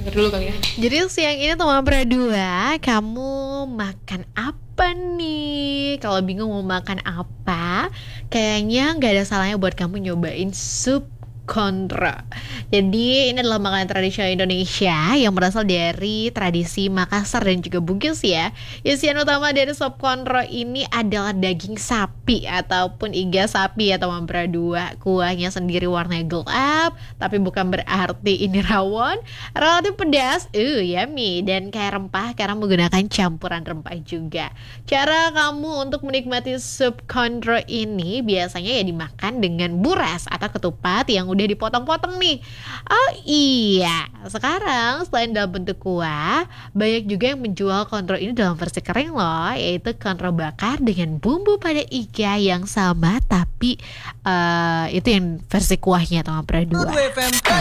Denger dulu kali ya. Jadi siang ini teman berdua, kamu makan apa nih? Kalau bingung mau makan apa, kayaknya nggak ada salahnya buat kamu nyobain sup konro. Jadi ini adalah makanan tradisional Indonesia yang berasal dari tradisi Makassar dan juga Bugis ya. Isian utama dari sup konro ini adalah daging sapi ataupun iga sapi ya teman berdua. Kuahnya sendiri warnanya gelap, tapi bukan berarti ini rawon. Relatif pedas, yummy, dan kayak rempah karena menggunakan campuran rempah juga. Cara kamu untuk menikmati sup konro ini biasanya ya dimakan dengan buras atau ketupat yang udah dipotong-potong nih. Oh iya, sekarang selain dalam bentuk kuah, banyak juga yang menjual konro ini dalam versi kering loh, yaitu konro bakar dengan bumbu pada iga yang sama, tapi itu yang versi kuahnya teman berdua.